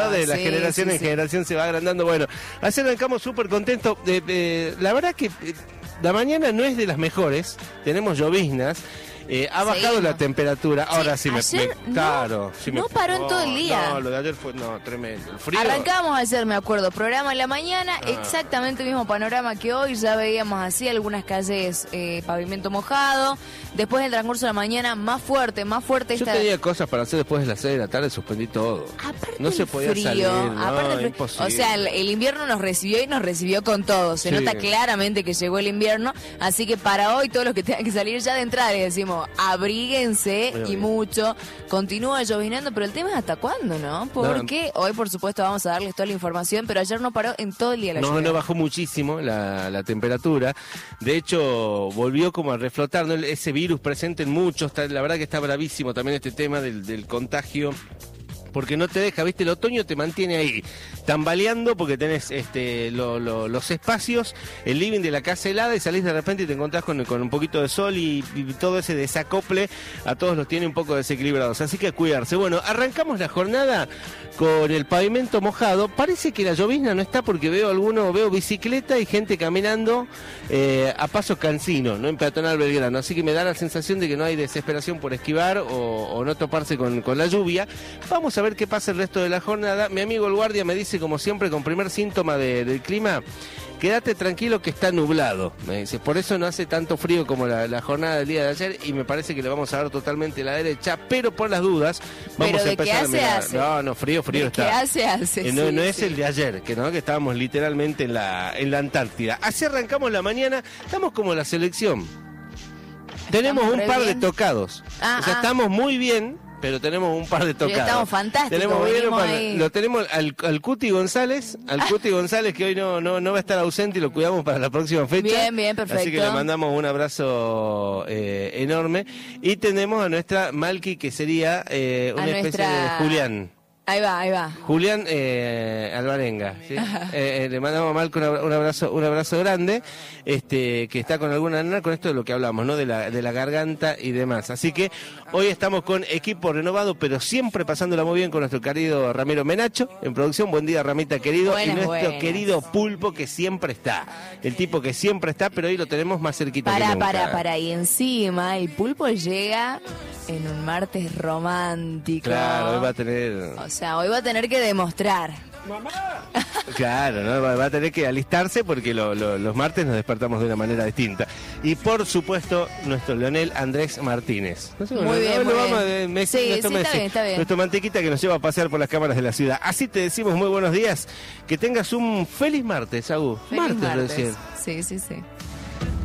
¿no? De la sí, generación sí, en sí. generación se va agrandando. Bueno, así arrancamos súper contentos. La verdad que la mañana no es de las mejores, tenemos lloviznas. Ha bajado Seguimos. la temperatura. Ahora sí, ayer claro. Sí no paró en todo el día. No, lo de ayer fue tremendo. El frío. Arrancábamos ayer, me acuerdo, programa en la mañana, exactamente el mismo panorama que hoy, ya veíamos así algunas calles, pavimento mojado, después del transcurso de la mañana más fuerte Yo tenía cosas para hacer después de las 6 de la tarde, suspendí todo. Aparte no se podía frío, salir, no, aparte el frío. imposible. O sea, el invierno nos recibió y nos recibió con todo, se Sí. nota claramente que llegó el invierno, así que para hoy todos los que tengan que salir ya de entrada les decimos, abríguense Muy y bien. mucho, continúa llovinando, pero el tema es hasta cuándo, ¿no? Porque hoy por supuesto vamos a darles toda la información, pero ayer no paró en todo el día la lluvia. No bajó muchísimo la temperatura. De hecho, volvió como a reflotar, ¿no? Ese virus presente en muchos. La verdad que está bravísimo también este tema del contagio. Porque no te deja, ¿viste? El otoño te mantiene ahí, tambaleando, porque tenés los espacios, el living de la casa helada, y salís de repente y te encontrás con un poquito de sol y todo ese desacople a todos los tiene un poco desequilibrados. Así que a cuidarse. Bueno, arrancamos la jornada con el pavimento mojado. Parece que la llovizna no está porque veo bicicleta y gente caminando a paso cansino, no en peatonal Belgrano. Así que me da la sensación de que no hay desesperación por esquivar o no toparse con la lluvia. Vamos a ver qué pasa el resto de la jornada. Mi amigo el guardia me dice, como siempre, con primer síntoma del clima, quédate tranquilo que está nublado. Me dice, por eso no hace tanto frío como la jornada del día de ayer, y me parece que le vamos a dar totalmente la derecha, pero por las dudas vamos a empezar a mirar. No, frío está. ¿Qué hace? No, Sí, no es sí. el de ayer, que estábamos literalmente en la Antártida. Así arrancamos la mañana, estamos como la selección. Tenemos un re par de bien. tocados. O sea, estamos muy bien, pero tenemos un par de tocados. Estamos fantásticos. Tenemos bien, venimos ahí. lo tenemos al Cuti González, que hoy no va a estar ausente y lo cuidamos para la próxima fecha. Bien, perfecto. Así que le mandamos un abrazo enorme. Y tenemos a nuestra Malki, que sería una especie de Julián. Ahí va. Julián Alvarenga, ¿sí? Le mandamos a Malco un abrazo grande, que está con alguna nena, con esto de lo que hablamos, ¿no? De la garganta y demás. Así que hoy estamos con equipo renovado, pero siempre pasándola muy bien con nuestro querido Ramiro Menacho en producción. Buen día, Ramita querido. Buenas. Querido Pulpo, que siempre está. El tipo que siempre está, pero hoy lo tenemos más cerquita que nunca. Para. Y encima el Pulpo llega en un martes romántico. Claro, hoy va a tener... O sea, hoy va a tener que demostrar. Claro, ¿no? Va a tener que alistarse porque los martes nos despertamos de una manera distinta. Y por supuesto, nuestro Leonel Andrés Martínez. Muy bien. Messi, Sí, nuestro Messi, está bien. nuestro mantequita que nos lleva a pasear por las cámaras de la ciudad. Así te decimos muy buenos días. Que tengas un feliz martes, Agu. Feliz martes. recién. Sí.